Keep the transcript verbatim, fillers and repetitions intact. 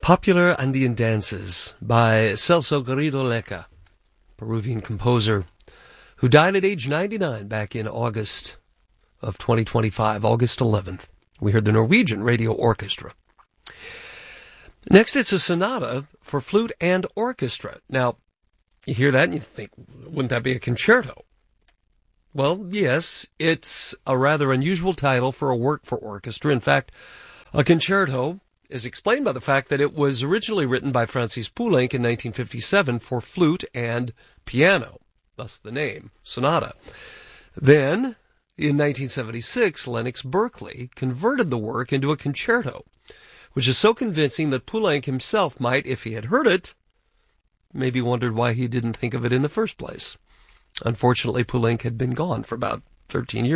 Popular Andean Dances by Celso Garrido Leca, Peruvian composer who died at age ninety-nine back in August of twenty twenty-five, August eleventh. We heard the Norwegian Radio Orchestra. Next, it's a sonata for flute and orchestra. Now, you hear that and you think, wouldn't that be a concerto? Well, yes, it's a rather unusual title for a work for orchestra. In fact, a concerto is explained by the fact that it was originally written by Francis Poulenc in nineteen fifty-seven for flute and piano, thus the name, sonata. Then, in nineteen seventy-six, Lennox Berkeley converted the work into a concerto, which is so convincing that Poulenc himself might, if he had heard it, maybe wondered why he didn't think of it in the first place. Unfortunately, Poulenc had been gone for about thirteen years.